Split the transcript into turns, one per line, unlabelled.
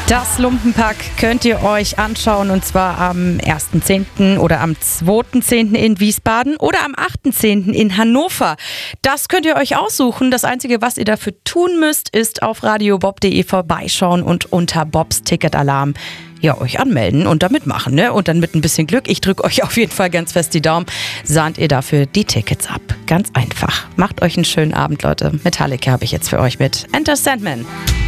Das Lumpenpack könnt ihr euch anschauen und zwar am 1.10. oder am 2.10. in Wiesbaden oder am 8.10. in Hannover. Das könnt ihr euch aussuchen. Das Einzige, was ihr dafür tun müsst, ist auf radiobob.de vorbeischauen und unter Bobs Ticketalarm euch anmelden und da mitmachen. Ne? Und dann mit ein bisschen Glück, ich drücke euch auf jeden Fall ganz fest die Daumen, sahnt ihr dafür die Tickets ab. Ganz einfach. Macht euch einen schönen Abend, Leute. Metallica habe ich jetzt für euch mit Enter Sandman.